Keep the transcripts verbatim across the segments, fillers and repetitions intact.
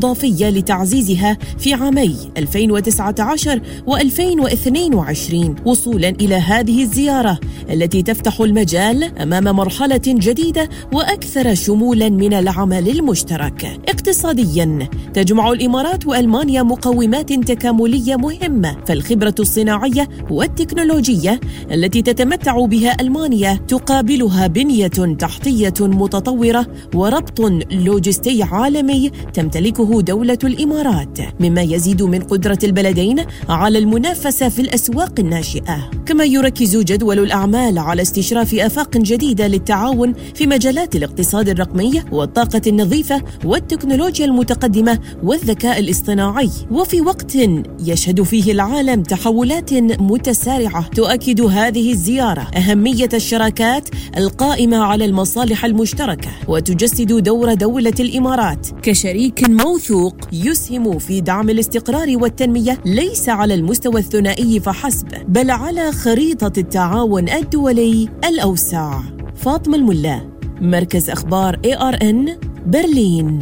إضافية لتعزيزها في عامي ألفين وتسعة عشر وألفين واثنين وعشرين، وصولا إلى هذه الزيارة التي تفتح المجال أمام مرحلة جديدة وأكثر شمولا من العمل المشترك. اقتصاديا، تجمع الإمارات وألمانيا مقومات تكاملية مهمة، فالخبرة الصناعية والتكنولوجية التي تتمتع بها ألمانيا تقابلها بنية تحتية متطورة وربط لوجستي عالمي تمتلكه دولة الإمارات، مما يزيد من قدرة البلدين على المنافسة في الأسواق الناشئة. كما يركز جدول الأعمال على استشراف آفاق جديدة للتعاون في مجالات الاقتصاد الرقمي والطاقة النظيفة والتكنولوجيا المتقدمة والذكاء الاصطناعي، وفي وقت يشهد فيه العالم تحولات متسارعة. تؤكد هذه الزيارة أهمية الشراكات القائمة على المصالح المشتركة، وتجسد دور دولة الإمارات كشريك موثوق يسهم في دعم الاستقرار والتنمية، ليس على المستوى الثنائي فحسب، بل على خريطة التعاون الدولي الأوسع. فاطمة الملا، مركز أخبار إيه آر إن، برلين.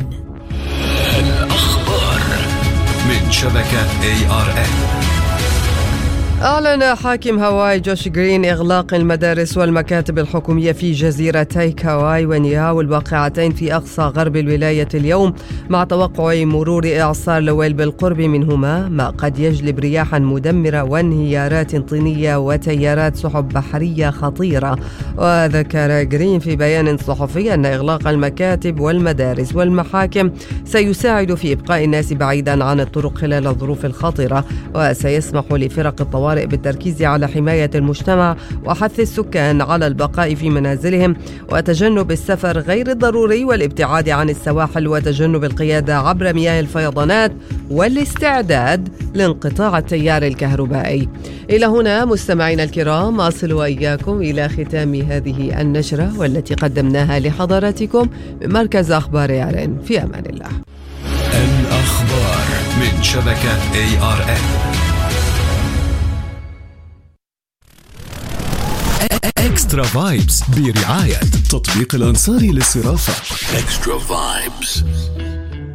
الأخبار من شبكة إيه آر إن. أعلن حاكم هاواي جوش جرين إغلاق المدارس والمكاتب الحكومية في جزيرتي هاواي ونياو الواقعتين في أقصى غرب الولاية اليوم، مع توقع مرور إعصار لويل بالقرب منهما، ما قد يجلب رياحا مدمرة وانهيارات طينية وتيارات سحب بحرية خطيرة. وذكر جرين في بيان صحفي أن إغلاق المكاتب والمدارس والمحاكم سيساعد في إبقاء الناس بعيدا عن الطرق خلال الظروف الخطرة، وسيسمح لفرق الطوارئ بالتركيز على حماية المجتمع وحث السكان على البقاء في منازلهم وتجنب السفر غير الضروري والابتعاد عن السواحل وتجنب القيادة عبر مياه الفيضانات والاستعداد لانقطاع التيار الكهربائي. إلى هنا مستمعينا الكرام أصل وإياكم إلى ختام هذه النشرة والتي قدمناها لحضراتكم من مركز أخبار إيه آر إن. في أمان الله. الأخبار من شبكة إيه آر إن. إكسترا فايبس برعاية تطبيق الأنصاري للصرافة. إكسترا فايبس.